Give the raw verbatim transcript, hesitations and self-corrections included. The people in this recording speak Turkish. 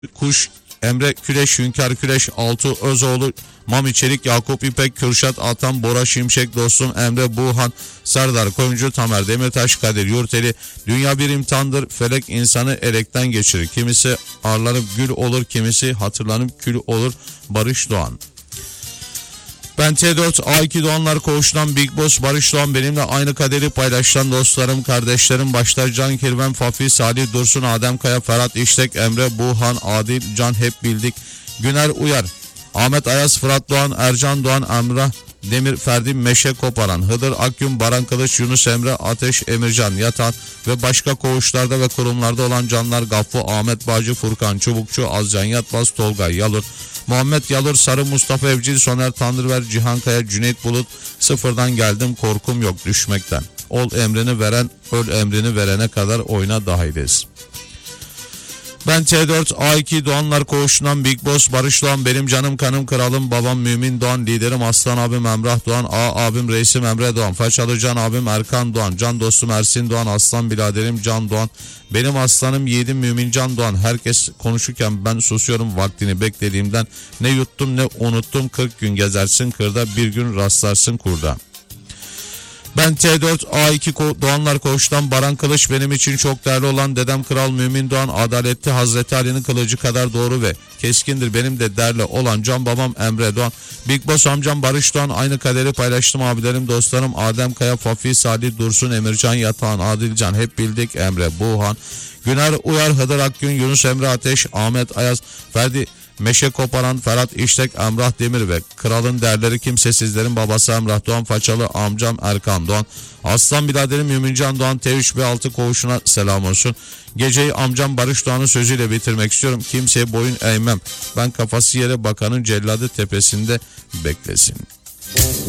Kuş, Emre Küleş, Hünkar Küleş, Altu Özoğlu, Mami Çelik, Yakup İpek, Kürşat Atan, Bora Şimşek, Dostum Emre Buğhan, Serdar Koyuncu, Tamer Demirtaş, Kadir Yurteli. Dünya bir imtihandır, felek insanı elekten geçirir. Kimisi arlanıp gül olur, kimisi hatırlanıp kül olur. Barış Doğan. Ben T dört A iki Doğanlar Koğuş'tan Big Boss Barış Doğan, benimle aynı kaderi paylaşan dostlarım, kardeşlerim başta Can Kirven, Fafi, Salih Dursun, Adem Kaya, Ferhat İştek, Emre Buğhan, Adil Can hep bildik. Güner Uyar, Ahmet Ayaz, Fırat Doğan, Ercan Doğan, Emrah Demir, Ferdi Meşe Koparan, Hıdır Akgün, Baran Kılıç, Yunus Emre, Ateş, Emircan Yatan ve başka koğuşlarda ve kurumlarda olan canlar Gaffı, Ahmet Bağcı, Furkan Çubukçu, Azcan Yatmaz, Tolgay Yalur, Muhammed Yalur, Sarı Mustafa Evcil, Soner Tanrıver, Cihan Kaya, Cüneyt Bulut. Sıfırdan geldim, korkum yok düşmekten. Ol emrini veren, öl emrini verene kadar oyuna dahiliz. Ben T dört A iki Doğanlar Koğuşu'ndan Big Boss Barış Doğan, benim canım kanım kralım, babam Mümin Doğan, liderim Aslan abim Emrah Doğan, A abim reisim Emre Doğan, Façalı Can abim Erkan Doğan, can dostum Ersin Doğan, aslan biraderim Can Doğan, benim aslanım yiğidim Mümin Can Doğan. Herkes konuşurken ben susuyorum vaktini beklediğimden, ne yuttum ne unuttum, kırk gün gezersin kırda, bir gün rastlarsın kurda. Ben T dört A iki Doğanlar Koğuş'tan Baran Kılıç, benim için çok değerli olan dedem Kral Mümin Doğan, adaletli Hazreti Ali'nin kılıcı kadar doğru ve keskindir, benim de değerli olan can babam Emre Doğan, Big Boss amcam Barış Doğan, aynı kaderi paylaştım abilerim dostlarım Adem Kaya, Fafi, Salih Dursun, Emircan Yatağan, Adilcan hep bildik, Emre Buğhan, Güner Uyar, Hıdır Akgün, Yunus Emre Ateş, Ahmet Ayaz, Ferdi Meşe Koparan, Ferhat İştek, Emrah Demir ve kralın değerleri kimsesizlerin babası Emrah Doğan, Façalı amcam Erkan Doğan, aslan biraderim Mümincan Doğan, T üç B altı koğuşuna selam olsun. Geceyi amcam Barış Doğan'ın sözüyle bitirmek istiyorum. Kimseye boyun eğmem. Ben kafası yere bakanın celladı tepesinde beklesin.